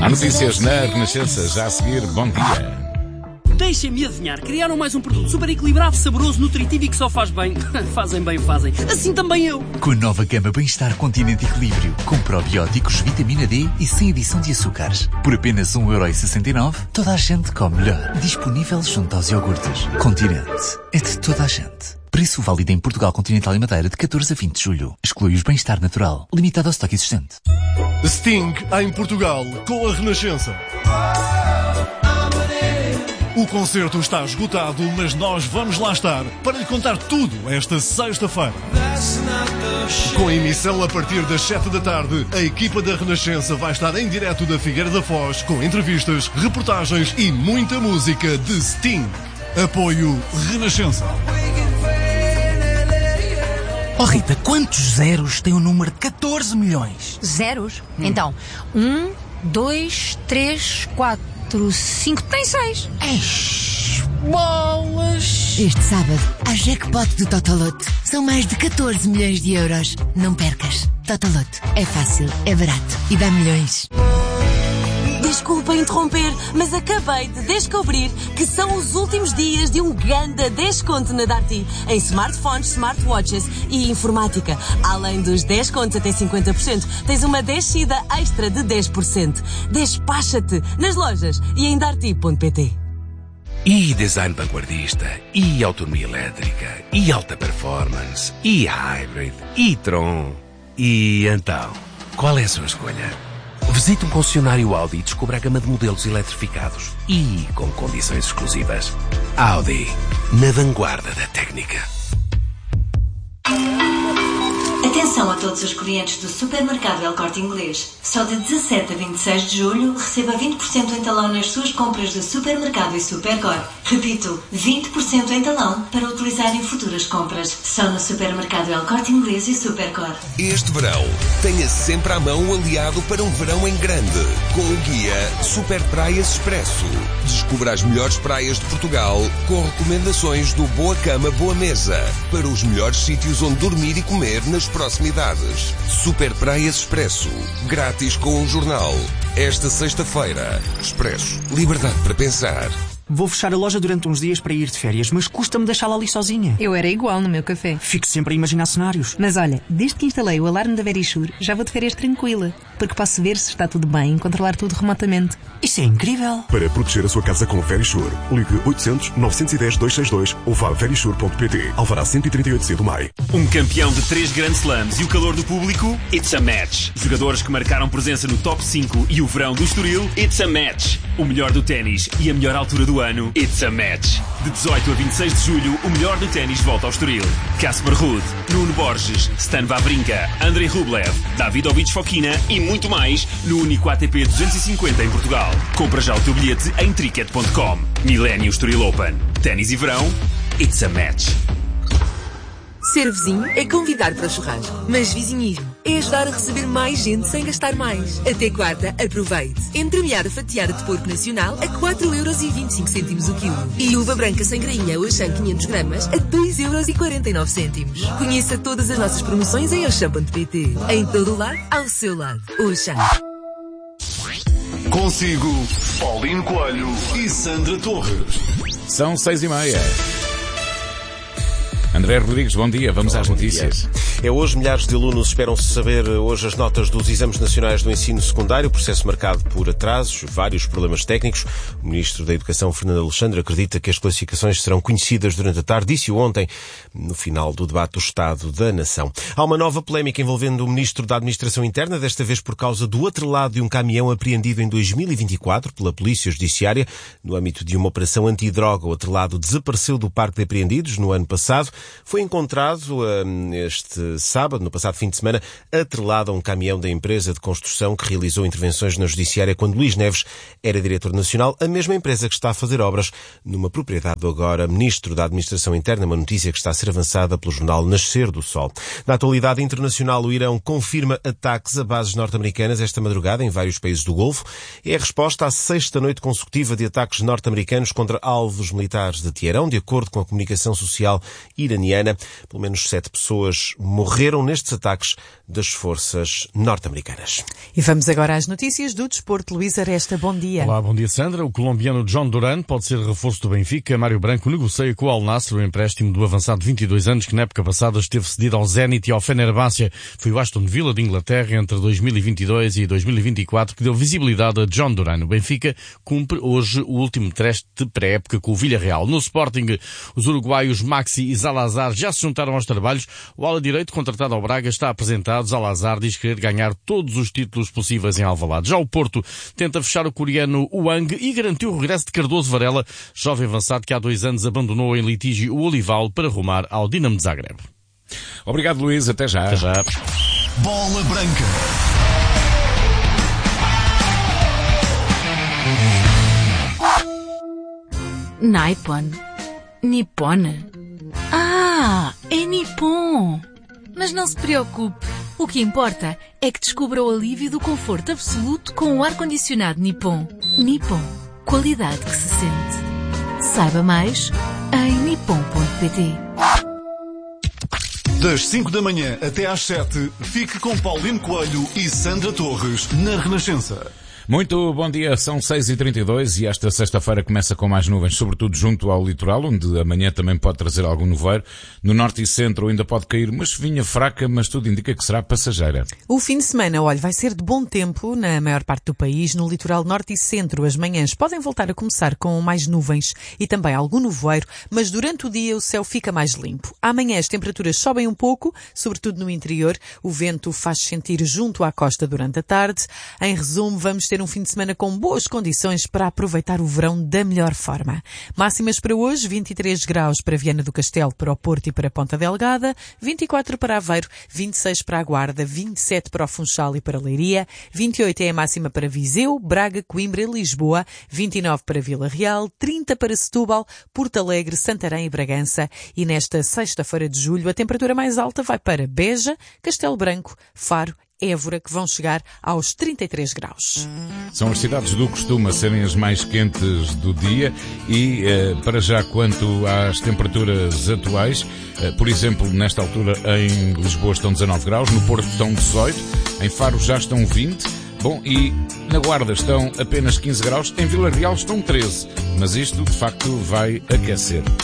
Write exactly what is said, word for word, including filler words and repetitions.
Há notícias na Renascença, já a seguir, bom dia. Deixem-me adivinhar, criaram mais um produto super equilibrado, saboroso, nutritivo e que só faz bem. Fazem bem, fazem. Assim também eu. Com a nova gama Bem-Estar Continente Equilíbrio, com probióticos, vitamina D e sem adição de açúcares. Por apenas um euro e sessenta e nove, toda a gente come melhor. Disponível junto aos iogurtes. Continente. É de toda a gente. Preço válido em Portugal Continental e Madeira de catorze a vinte de julho. Exclui os Bem-Estar Natural. Limitado ao estoque existente. Sting em Portugal com a Renascença. O concerto está esgotado, mas nós vamos lá estar para lhe contar tudo esta sexta-feira. Com a emissão a partir das sete da tarde, a equipa da Renascença vai estar em direto da Figueira da Foz com entrevistas, reportagens e muita música de Sting. Apoio Renascença. Oh Rita, quantos zeros tem o número de catorze milhões? Zeros? Hum. Então, um, dois, três, quatro, cinco, tem seis. Eish, bolas! Este sábado, há jackpot do Totoloto. São mais de catorze milhões de euros. Não percas. Totoloto. É fácil, é barato e dá milhões. Desculpa interromper, mas acabei de descobrir que são os últimos dias de um ganda desconto na Darty em smartphones, smartwatches e informática. Além dos descontos até cinquenta por cento, tens uma descida extra de dez por cento. Despacha-te nas lojas e em darty ponto pt. E design vanguardista, e autonomia elétrica, e alta performance, e hybrid, e Tron. E então, qual é a sua escolha? Visite um concessionário Audi e descubra a gama de modelos eletrificados e com condições exclusivas. Audi, na vanguarda da técnica. Atenção a todos os clientes do supermercado El Corte Inglês. Só de dezassete a vinte e seis de julho receba vinte por cento em talão nas suas compras de supermercado e Supercor. Repito, vinte por cento em talão para utilizar em futuras compras. Só no supermercado El Corte Inglês e Supercor. Este verão, tenha sempre à mão um aliado para um verão em grande. Com o guia Super Praias Expresso. Descubra as melhores praias de Portugal com recomendações do Boa Cama, Boa Mesa. Para os melhores sítios onde dormir e comer nas proximidades. Super Praias Expresso. Grátis com um jornal. Esta sexta-feira. Expresso. Liberdade para pensar. Vou fechar a loja durante uns dias para ir de férias, mas custa-me deixá-la ali sozinha. Eu era igual no meu café. Fico sempre a imaginar cenários. Mas olha, desde que instalei o alarme da Verisure, já vou de férias tranquila, porque posso ver se está tudo bem e controlar tudo remotamente. Isso é incrível. Para proteger a sua casa com Verisure, ligue oitocentos, novecentos e dez, duzentos e sessenta e dois ou vá a verisure ponto pt. Alvará cento e trinta e oito C do Maio. Um campeão de três Grand Slams e o calor do público? It's a match. Jogadores que marcaram presença no top cinco e o verão do Estoril? It's a match. O melhor do ténis e a melhor altura do ano? It's a match. De dezoito a vinte e seis de julho, o melhor do ténis volta ao Estoril. Casper Ruud, Nuno Borges, Stan Wawrinka, Andrei Rublev, Davidovich Fokina e muito mais no único A T P duzentos e cinquenta em Portugal. Compra já o teu bilhete em tricket ponto com. Millennium Estoril Open. Ténis e verão? It's a match. Ser vizinho é convidar para o churrasco, mas vizinhismo é ajudar a receber mais gente sem gastar mais. Até quarta, aproveite. Entremeada fatiada de porco nacional a quatro euros e vinte e cinco cêntimos o quilo. E uva branca sem grainha Auchan quinhentos gramas a dois euros e quarenta e nove cêntimos. Conheça todas as nossas promoções em auchan ponto pt. Em todo o lado, ao seu lado. Auchan. Consigo, Paulino Coelho e Sandra Torres. São seis e meia. André Rodrigues, bom dia. Vamos Olá, às notícias. É hoje, milhares de alunos esperam-se saber hoje as notas dos exames nacionais do ensino secundário, processo marcado por atrasos, vários problemas técnicos. O Ministro da Educação, Fernando Alexandre, acredita que as classificações serão conhecidas durante a tarde, disse-o ontem, no final do debate do Estado da Nação. Há uma nova polémica envolvendo o Ministro da Administração Interna, desta vez por causa do atrelado de um caminhão apreendido em dois mil e vinte e quatro pela Polícia Judiciária, no âmbito de uma operação antidroga. O atrelado desapareceu do parque de apreendidos no ano passado. Foi encontrado um, este sábado, no passado fim de semana, atrelado a um caminhão da empresa de construção que realizou intervenções na Judiciária quando Luís Neves era diretor nacional, a mesma empresa que está a fazer obras numa propriedade do agora Ministro da Administração Interna, uma notícia que está a ser avançada pelo jornal Nascer do Sol. Na atualidade internacional, o Irão confirma ataques a bases norte-americanas esta madrugada em vários países do Golfo. É a resposta à sexta noite consecutiva de ataques norte-americanos contra alvos militares de Teherão, de acordo com a comunicação social iraniana. Pelo menos sete pessoas morreram morreram nestes ataques das forças norte-americanas. E vamos agora às notícias do desporto. Luís Aresta, bom dia. Olá, bom dia, Sandra. O colombiano John Duran pode ser reforço do Benfica. Mário Branco negocia com o Al Nassr o empréstimo do avançado de vinte e dois anos que na época passada esteve cedido ao Zenit e ao Fenerbahçe. Foi o Aston Villa de Inglaterra entre dois mil e vinte e dois e dois mil e vinte e quatro que deu visibilidade a John Duran. O Benfica cumpre hoje o último teste de pré-época com o Villarreal. No Sporting, os uruguaios Maxi e Zalazar já se juntaram aos trabalhos. O ala direito, contratado ao Braga, está apresentado. Zalazar diz querer ganhar todos os títulos possíveis em Alvalade. Já o Porto tenta fechar o coreano Wang e garantiu o regresso de Cardoso Varela, jovem avançado que há dois anos abandonou em litígio o Olival para rumar ao Dinamo de Zagreb. Obrigado, Luís. Até já. Até já. Bola Branca. Nippon. Nippon. Ah, é Nippon. Mas não se preocupe. O que importa é que descubra o alívio do conforto absoluto com o ar-condicionado Nippon. Nippon. Qualidade que se sente. Saiba mais em nippon ponto pt. Das cinco da manhã até às sete, fique com Paulino Coelho e Sandra Torres na Renascença. Muito bom dia, são seis e trinta e dois e esta sexta-feira começa com mais nuvens, sobretudo junto ao litoral, onde amanhã também pode trazer algum nevoeiro. No norte e centro ainda pode cair uma chuvinha fraca, mas tudo indica que será passageira. O fim de semana, olha, vai ser de bom tempo na maior parte do país. No litoral norte e centro, as manhãs podem voltar a começar com mais nuvens e também algum nevoeiro, mas durante o dia o céu fica mais limpo. Amanhã as temperaturas sobem um pouco, sobretudo no interior. O vento faz sentir junto à costa durante a tarde. Em resumo, vamos ter um fim de semana com boas condições para aproveitar o verão da melhor forma. Máximas para hoje, vinte e três graus para Viana do Castelo, para o Porto e para Ponta Delgada, vinte e quatro para Aveiro, vinte e seis para a Guarda, vinte e sete para o Funchal e para Leiria, vinte e oito é a máxima para Viseu, Braga, Coimbra e Lisboa, vinte e nove para Vila Real, trinta para Setúbal, Porto Alegre, Santarém e Bragança. E nesta sexta-feira de julho a temperatura mais alta vai para Beja, Castelo Branco, Faro, Évora, que vão chegar aos trinta e três graus. São as cidades do costume a serem as mais quentes do dia e, eh, para já, quanto às temperaturas atuais, eh, por exemplo, nesta altura em Lisboa estão dezanove graus, no Porto estão dezoito, em Faro já estão vinte, bom, e na Guarda estão apenas quinze graus, em Vila Real estão treze, mas isto, de facto, vai aquecer.